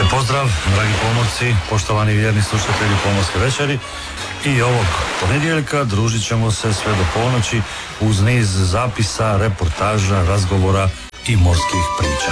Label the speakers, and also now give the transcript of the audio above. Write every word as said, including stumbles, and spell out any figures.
Speaker 1: Pozdrav, dragi pomorci, poštovani vjerni slušatelji Pomorske večeri. I ovog ponedjeljka družit ćemo se sve do ponoći uz niz zapisa, reportaža, razgovora i morskih priča.